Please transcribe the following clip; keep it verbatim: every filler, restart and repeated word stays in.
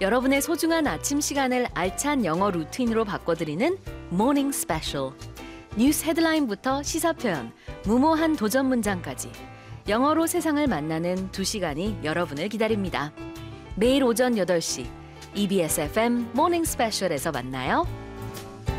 여러분의 소중한 아침 시간을 알찬 영어 루틴으로 바꿔드리는 모닝 스페셜. 뉴스 헤드라인부터 시사 표현, 무모한 도전 문장까지 영어로 세상을 만나는 두 시간이 여러분을 기다립니다. 매일 오전 여덟 시 이비에스 에프엠 모닝 스페셜에서 만나요.